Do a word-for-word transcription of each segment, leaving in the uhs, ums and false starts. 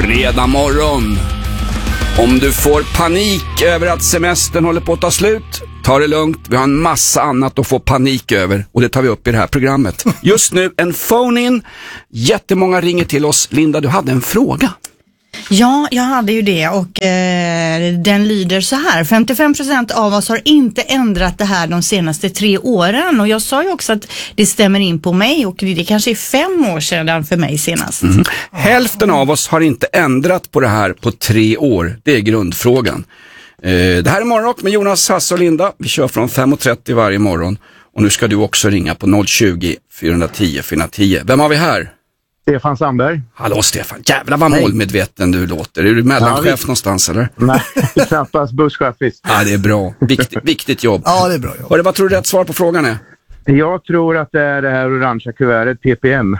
fredag morgon. Om du får panik över att semestern håller på att ta slut, ta det lugnt. Vi har en massa annat att få panik över och det tar vi upp i det här programmet. Just nu en phone-in. Jättemånga ringer till oss. Linda, du hade en fråga. Ja, jag hade ju det och eh, den lyder så här. femtiofem procent av oss har inte ändrat det här de senaste tre åren. Och jag sa ju också att det stämmer in på mig och det kanske är fem år sedan för mig senast. Mm. Hälften av oss har inte ändrat på det här på tre år. Det är grundfrågan. Eh, det här är Morgonrock med Jonas, Hasse och Linda. Vi kör från fem och trettio varje morgon. Och nu ska du också ringa på noll tjugo, fyrahundratio, fyrahundratio. Vem har vi här? Stefan Sandberg. Hallå Stefan, jävlar vad målmedveten du låter. Är du mellanchef ja, vi... någonstans eller? Nej, knappast busschef. Ja, det är bra. Viktigt, viktigt jobb. Ja, det är bra jobb. Och det, vad tror du rätt svar på frågan är? Jag tror att det är det här orangea kuvertet, P P M.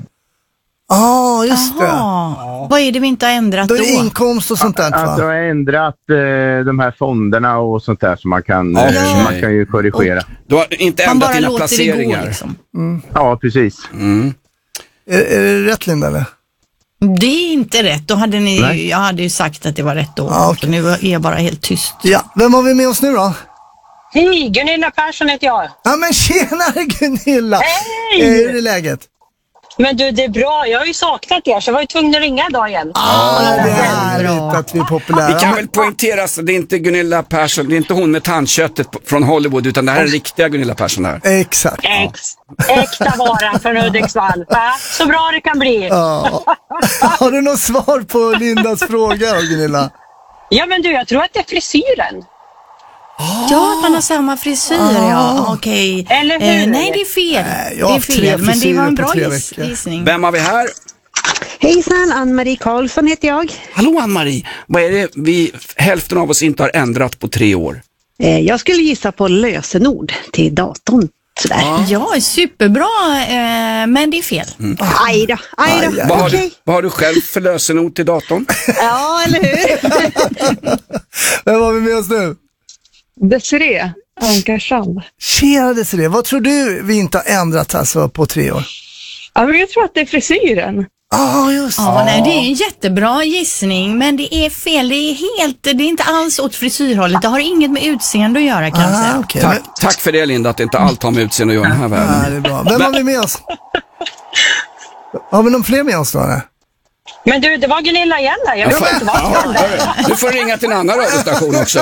Ja, ah, just Aha. det. Ja. Vad är det vi inte har ändrat då? Då är inkomst och sånt där, va? Att du har ändrat eh, de här fonderna och sånt där som man kan, okay. eh, man kan ju korrigera. Och du har inte ändrat dina placeringar. Gå, liksom. mm. Ja, precis. Mm. Är, är det rätt, Linda, eller? Det är inte rätt. Då hade ni, jag hade ju sagt att det var rätt då. Ah, okay. Nu är jag bara helt tyst. Ja, vem har vi med oss nu då? Hej, Gunilla Persson heter jag. Ja, men tjenare Gunilla. Hej! Hur är det läget? Men du, det är bra. Jag har ju saknat er så jag var ju tvungen att ringa idag igen. Ah, det är härligt att vi är populära. Vi kan väl poängtera så det är inte Gunilla Persson, det är inte hon med tandköttet från Hollywood utan det här är riktiga Gunilla Persson här. Exakt. Ex, äkta vara från Hudiksvall. Va? Så bra det kan bli. Ja. Har du något svar på Lindas fråga, Gunilla? Ja, men du, jag tror att det är frisyren. Oh. Ja, att man har samma frisyr, oh. ja, okej. Okay. Eller hur? Eh, nej, det är fel. Nej, det är fel, men det var en bra giss, gissning. Vem har vi här? Hejsan, Ann-Marie Karlsson heter jag. Hallå Ann-Marie, vad är det vi, hälften av oss inte har ändrat på tre år? Eh, jag skulle gissa på lösenord till datorn. Sådär. Ah. Ja, superbra, eh, men det är fel. Mm. Aj då, aj då. Aj, aj. Vad, har okay. du, vad har du själv för lösenord till datorn? Ja, eller hur? Vem har vi med oss nu? Desiree Ankarsson. Tjena Desiree, vad tror du vi inte har ändrat alltså på tre år? Ja, men jag tror att det är frisyren. Ah, just det. Ja, nej, det är en jättebra gissning, men det är fel. Det är helt, det är inte alls åt frisyrhållet. Det har inget med utseende att göra, kan jag säga. Ah, okay. tack, tack för det Linda, att inte allt har med utseende att göra i den här världen. Ja, det är bra. Vem har vi med oss? Har vi någon fler med oss då? Eller? Men du, det var Gunilla igen där. Jag vet ja, inte vad det ja, du får ringa till en annan radiostation också.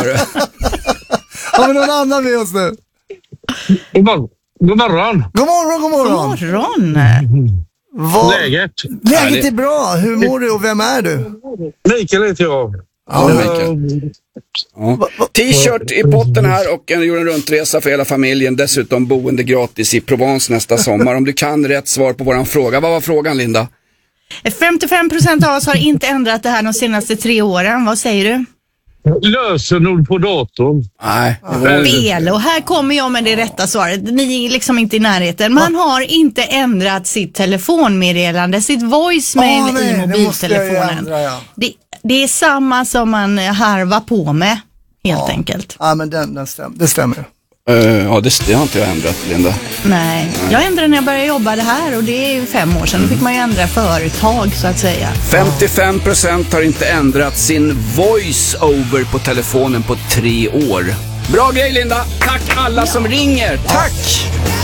Har vi någon annan med oss nu? God morgon. God morgon. God morgon, god morgon. God morgon. Vad? Läget? Läget är bra. Hur mår du och vem är du? Mikael heter jag. Ja, Mikael. Ja. T-shirt i botten här och en jorden runtresa för hela familjen. Dessutom boende gratis i Provence nästa sommar. Om du kan rätt svar på våran fråga. Vad var frågan, Linda? femtiofem procent av oss har inte ändrat det här de senaste tre åren. Vad säger du? Lösenord på datorn. Nej. Fel. Och här kommer jag med det rätta svaret. Ni är liksom inte i närheten. Man har inte ändrat sitt telefonmeddelande, sitt voicemail oh, nej, i mobiltelefonen. Ändra, ja. det, det är samma som man harvar på med, helt ja. enkelt. Ja, men den, den stäm, det stämmer. Uh, ja, det, det har inte jag ändrat, Linda. Nej, jag ändrade när jag började jobba det här och det är ju fem år sedan. Då fick man ju ändra företag, så att säga. femtiofem procent har inte ändrat sin voice-over på telefonen på tre år. Bra grej, Linda. Tack alla som ringer. Tack!